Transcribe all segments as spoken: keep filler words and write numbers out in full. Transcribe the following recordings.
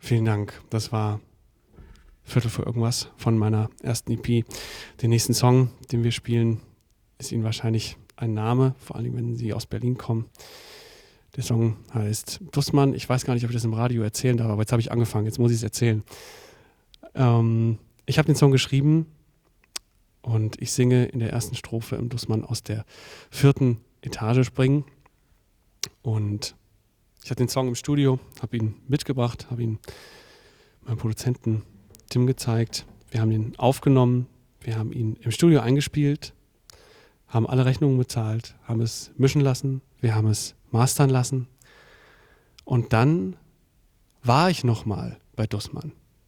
Vielen Dank. Das war Viertel vor irgendwas von meiner ersten E P. Den nächsten Song, den wir spielen, ist Ihnen wahrscheinlich ein Name, vor allem wenn Sie aus Berlin kommen. Der Song heißt Dussmann. Ich weiß gar nicht, ob ich das im Radio erzählen darf, aber jetzt habe ich angefangen, jetzt muss ich es erzählen. Ähm, ich habe den Song geschrieben und ich singe in der ersten Strophe im Dussmann aus der vierten Etage springen. Und ich hatte den Song im Studio, habe ihn mitgebracht, habe ihn meinem Produzenten Tim gezeigt. Wir haben ihn aufgenommen, wir haben ihn im Studio eingespielt, haben alle Rechnungen bezahlt, haben es mischen lassen, wir haben es mastern lassen. Und dann war ich nochmal bei Dussmann.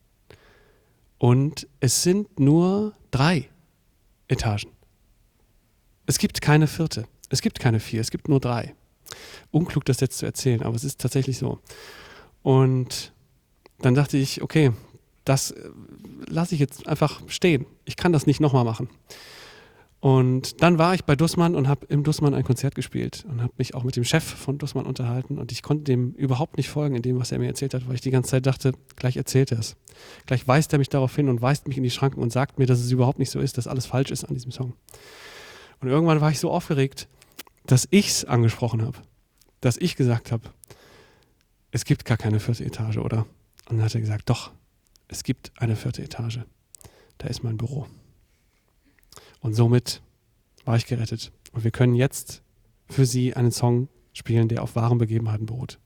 Und es sind nur drei Etagen. Es gibt keine vierte, es gibt keine vier, es gibt nur drei. Unklug, das jetzt zu erzählen, aber es ist tatsächlich so. Und dann dachte ich, okay, das lasse ich jetzt einfach stehen. Ich kann das nicht nochmal machen. Und dann war ich bei Dussmann und habe im Dussmann ein Konzert gespielt und habe mich auch mit dem Chef von Dussmann unterhalten und ich konnte dem überhaupt nicht folgen in dem, was er mir erzählt hat, weil ich die ganze Zeit dachte, gleich erzählt er es. Gleich weist er mich darauf hin und weist mich in die Schranken und sagt mir, dass es überhaupt nicht so ist, dass alles falsch ist an diesem Song. Und irgendwann war ich so aufgeregt, dass ich es angesprochen habe. Dass ich gesagt habe, es gibt gar keine vierte Etage, oder? Und dann hat er gesagt, doch, es gibt eine vierte Etage. Da ist mein Büro. Und somit war ich gerettet. Und wir können jetzt für Sie einen Song spielen, der auf wahren Begebenheiten beruht.